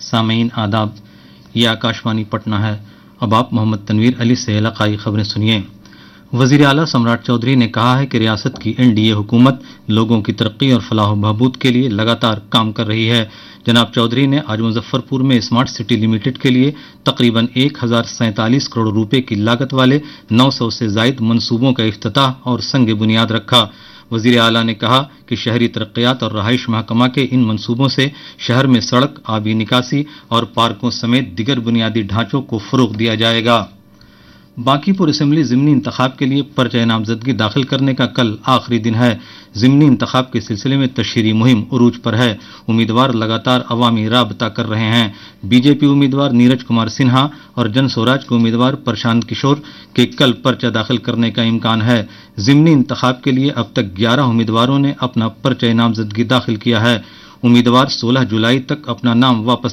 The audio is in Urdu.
سامعین آداب، یہ آکاشوانی پٹنہ ہے۔ اب آپ محمد تنویر علی سے علاقائی خبریں سنیے۔ وزیر اعلیٰ سمراٹ چودھری نے کہا ہے کہ ریاست کی NDA حکومت لوگوں کی ترقی اور فلاح و بہبود کے لیے لگاتار کام کر رہی ہے۔ جناب چودھری نے آج مظفر پور میں اسمارٹ سٹی لمیٹڈ کے لیے تقریباً 1047 کروڑ روپے کی لاگت والے 900 سے زائد منصوبوں کا افتتاح اور سنگ بنیاد رکھا۔ وزیر اعلیٰ نے کہا کہ شہری ترقیات اور رہائش محکمہ کے ان منصوبوں سے شہر میں سڑک، آبی نکاسی اور پارکوں سمیت دیگر بنیادی ڈھانچوں کو فروغ دیا جائے گا۔ باقی پور اسمبلی ضمنی انتخاب کے لیے پرچہ نامزدگی داخل کرنے کا کل آخری دن ہے۔ ضمنی انتخاب کے سلسلے میں تشہیری مہم عروج پر ہے۔ امیدوار لگاتار عوامی رابطہ کر رہے ہیں۔ BJP امیدوار نیرج کمار سنہا اور جن سوراج کے امیدوار پرشانت کشور کے کل پرچہ داخل کرنے کا امکان ہے۔ ضمنی انتخاب کے لیے اب تک 11 امیدواروں نے اپنا پرچہ نامزدگی داخل کیا ہے۔ امیدوار 16 جولائی تک اپنا نام واپس